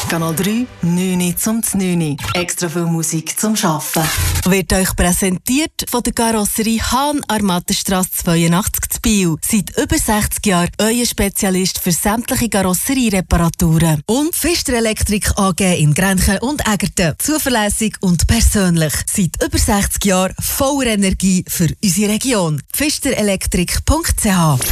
Kanal 3, 9 zum 9. Extra viel Musik zum Arbeiten. Wird euch präsentiert von der Karosserie Hahn, Armatenstrasse 82 zu Biel. Seit über 60 Jahren euer Spezialist für sämtliche Karosseriereparaturen. Und Pfister Elektrik AG in Grenchen und Egerten. Zuverlässig und persönlich. Seit über 60 Jahren voller Energie für unsere Region. pfisterelektrik.ch